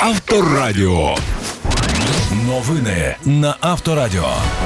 Авторадіо. Новини на Авторадіо.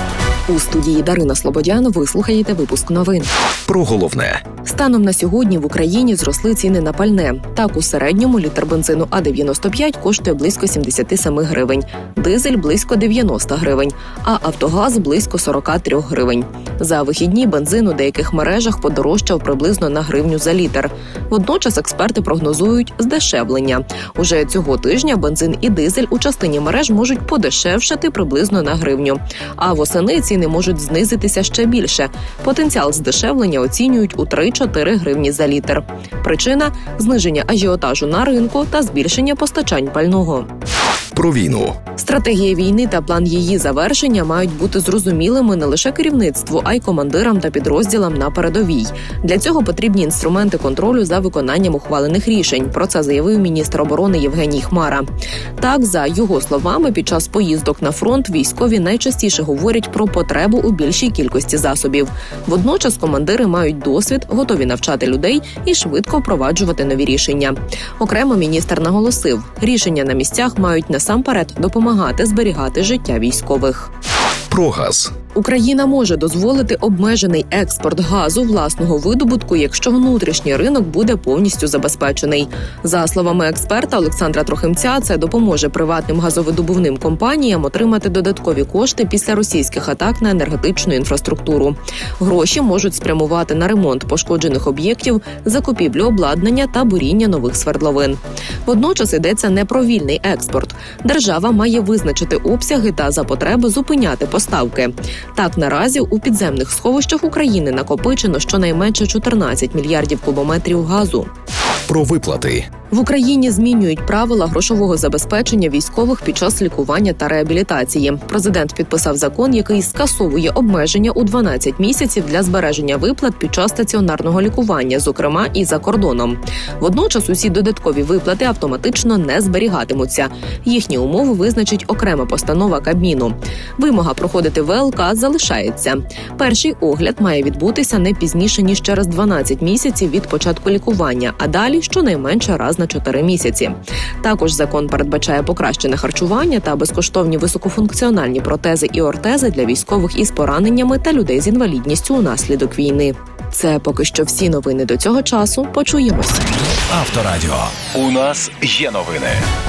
У студії Дарина Слободян ви слухаєте випуск новин. Про головне. Станом на сьогодні в Україні зросли ціни на пальне. Так, у середньому літр бензину А-95 коштує близько 77 гривень, дизель – близько 90 гривень, а автогаз – близько 43 гривень. За вихідні бензин у деяких мережах подорожчав приблизно на гривню за літр. Водночас експерти прогнозують здешевлення. Уже цього тижня бензин і дизель у частині мереж можуть подешевшати приблизно на гривню. А восени ціни можуть знизитися ще більше. Потенціал здешевлення оцінюють у 3-4 гривні за літр. Причина – зниження ажіотажу на ринку та збільшення постачань пального. Про війну. Стратегія війни та план її завершення мають бути зрозумілими не лише керівництву, а й командирам та підрозділам на передовій. Для цього потрібні інструменти контролю за виконанням ухвалених рішень. Про це заявив міністр оборони Євгеній Хмара. Так, за його словами, під час поїздок на фронт військові найчастіше говорять про потребу у більшій кількості засобів. Водночас командири мають досвід, готові навчати людей і швидко впроваджувати нові рішення. Окремо міністр наголосив, рішення на місцях мають насамперед допомагати зберігати життя військових. Про газ. Україна може дозволити обмежений експорт газу власного видобутку, якщо внутрішній ринок буде повністю забезпечений. За словами експерта Олександра Трохимця, це допоможе приватним газовидобувним компаніям отримати додаткові кошти після російських атак на енергетичну інфраструктуру. Гроші можуть спрямувати на ремонт пошкоджених об'єктів, закупівлю обладнання та буріння нових свердловин. Водночас йдеться не про вільний експорт. Держава має визначити обсяги та за потреби зупиняти поставки. Так, наразі у підземних сховищах України накопичено щонайменше 14 мільярдів кубометрів газу. Про виплати. В Україні змінюють правила грошового забезпечення військових під час лікування та реабілітації. Президент підписав закон, який скасовує обмеження у 12 місяців для збереження виплат під час стаціонарного лікування, зокрема і за кордоном. Водночас усі додаткові виплати автоматично не зберігатимуться. Їхні умови визначить окрема постанова Кабміну. Вимога проходити ВЛК залишається. Перший огляд має відбутися не пізніше, ніж через 12 місяців від початку лікування, а далі щонайменше раз на 4 місяці. Також закон передбачає покращене харчування та безкоштовні високофункціональні протези і ортези для військових із пораненнями та людей з інвалідністю унаслідок війни. Це поки що всі новини до цього часу. Почуємося. Авторадіо. У нас є новини.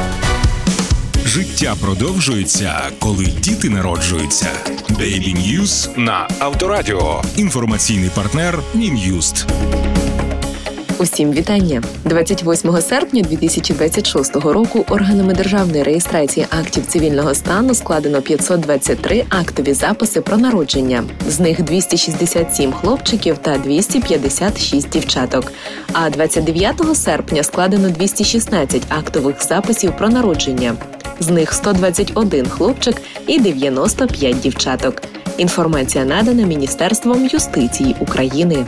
Життя продовжується, коли діти народжуються. Daily News на Авторадіо. Інформаційний партнер Мін'юст. Усім вітання! 28 серпня 2026 року органами державної реєстрації актів цивільного стану складено 523 актові записи про народження. З них 267 хлопчиків та 256 дівчаток. А 29 серпня складено 216 актових записів про народження. З них 121 хлопчик і 95 дівчаток. Інформація надана Міністерством юстиції України.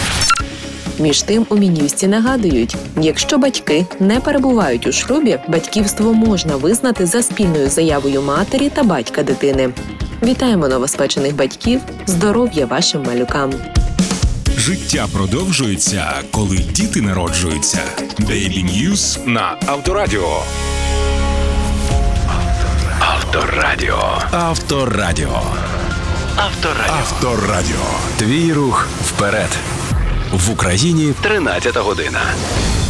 Між тим, у Мін'юсті нагадують, якщо батьки не перебувають у шлюбі, батьківство можна визнати за спільною заявою матері та батька дитини. Вітаємо новоспечених батьків, здоров'я вашим малюкам. Життя продовжується, коли діти народжуються. Daily News на Авторадіо. Авторадіо. Авторадіо. Авторадіо. Авторадіо. Твій рух вперед. В Україні 13 година.